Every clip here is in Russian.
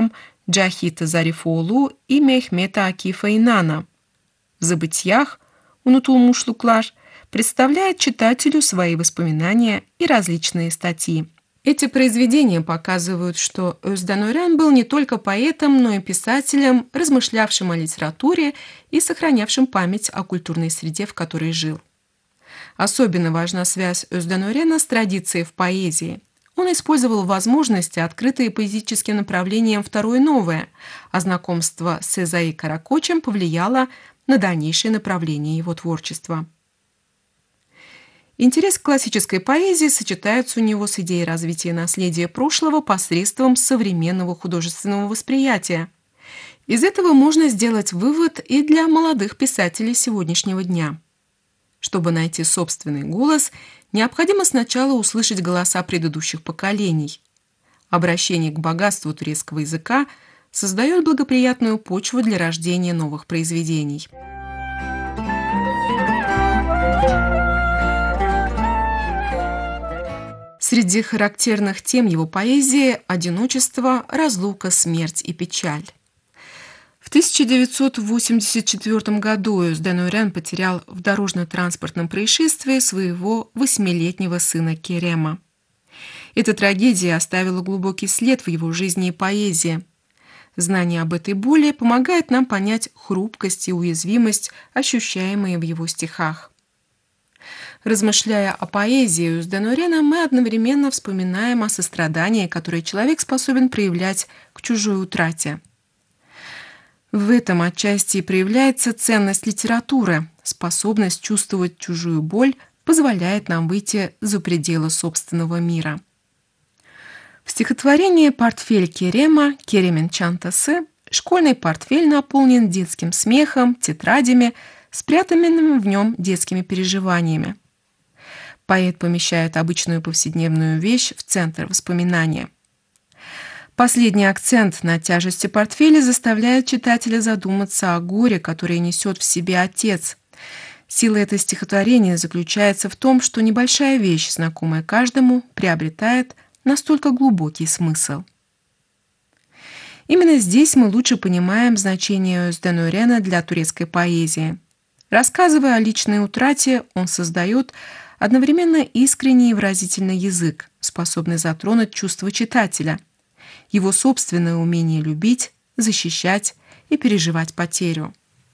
Ислам, Джахита Зарифоğlu и Мехмета Акифа Инана. В «Забытьях» Унутулмушлуклар представляет читателю свои воспоминания и различные статьи. Эти произведения показывают, что Özden Ören был не только поэтом, но и писателем, размышлявшим о литературе и сохранявшим память о культурной среде, в которой жил. Особенно важна связь Özden Ören'а с традицией в поэзии. Он использовал возможности, открытые поэтическим направлением «Второе новое», а знакомство с Сезаи Каракочем повлияло на дальнейшее направление его творчества. Интерес к классической поэзии сочетается у него с идеей развития наследия прошлого посредством современного художественного восприятия. Из этого можно сделать вывод и для молодых писателей сегодняшнего дня. Чтобы найти собственный голос, необходимо сначала услышать голоса предыдущих поколений. Обращение к богатству турецкого языка создает благоприятную почву для рождения новых произведений. Среди характерных тем его поэзии – одиночество, разлука, смерть и печаль. В 1984 году Özden Ören потерял в дорожно-транспортном происшествии своего 8-летнего сына Керема. Эта трагедия оставила глубокий след в его жизни и поэзии. Знание об этой боли помогает нам понять хрупкость и уязвимость, ощущаемые в его стихах. Размышляя о поэзии Özden Ören'а, мы одновременно вспоминаем о сострадании, которое человек способен проявлять к чужой утрате. В этом отчасти и проявляется ценность литературы. Способность чувствовать чужую боль позволяет нам выйти за пределы собственного мира. В стихотворении «Портфель Керема» «Керем'ин çantası» школьный портфель наполнен детским смехом, тетрадями, спрятанными в нем детскими переживаниями. Поэт помещает обычную повседневную вещь в центр воспоминания. Последний акцент на тяжести портфеля заставляет читателя задуматься о горе, которое несет в себе отец. Сила этого стихотворения заключается в том, что небольшая вещь, знакомая каждому, приобретает настолько глубокий смысл. Именно здесь мы лучше понимаем значение Özden Ören'а для турецкой поэзии. Рассказывая о личной утрате, он создает одновременно искренний и выразительный язык, способный затронуть чувства читателя, его собственное умение любить, защищать и переживать потерю.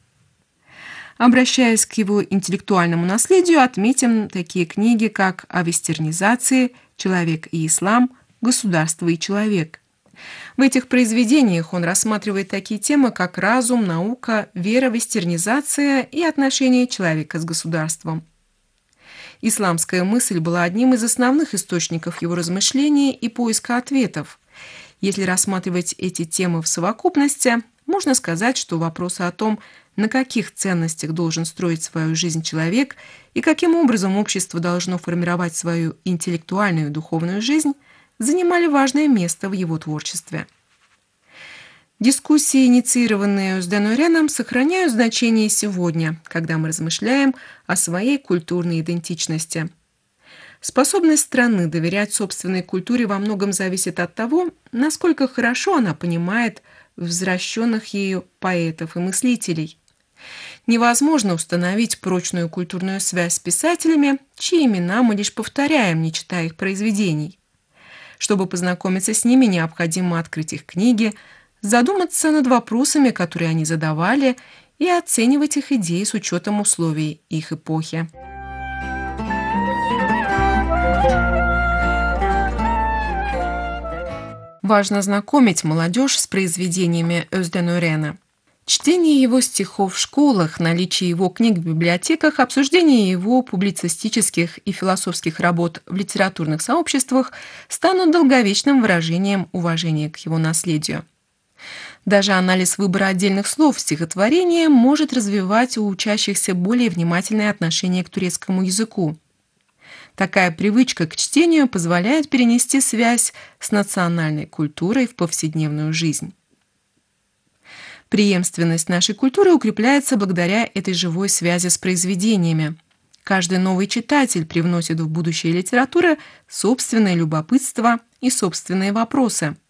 Обращаясь к его интеллектуальному наследию, отметим такие книги, как «О вестернизации», «Человек и ислам», «Государство и человек». В этих произведениях он рассматривает такие темы, как разум, наука, вера, вестернизация и отношения человека с государством. Исламская мысль была одним из основных источников его размышлений и поиска ответов. Если рассматривать эти темы в совокупности, можно сказать, что вопросы о том, на каких ценностях должен строить свою жизнь человек и каким образом общество должно формировать свою интеллектуальную и духовную жизнь, занимали важное место в его творчестве. Дискуссии, инициированные Özden Ören'ом, сохраняют значение сегодня, когда мы размышляем о своей культурной идентичности. Способность страны доверять собственной культуре во многом зависит от того, насколько хорошо она понимает возвращенных ею поэтов и мыслителей. Невозможно установить прочную культурную связь с писателями, чьи имена мы лишь повторяем, не читая их произведений. Чтобы познакомиться с ними, необходимо открыть их книги, задуматься над вопросами, которые они задавали, и оценивать их идеи с учетом условий их эпохи. Важно знакомить молодежь с произведениями Özden Ören'а. Чтение его стихов в школах, наличие его книг в библиотеках, обсуждение его публицистических и философских работ в литературных сообществах станут долговечным выражением уважения к его наследию. Даже анализ выбора отдельных слов в стихотворении может развивать у учащихся более внимательное отношение к турецкому языку. Такая привычка к чтению позволяет перенести связь с национальной культурой в повседневную жизнь. Преемственность нашей культуры укрепляется благодаря этой живой связи с произведениями. Каждый новый читатель привносит в будущее литературы собственное любопытство и собственные вопросы.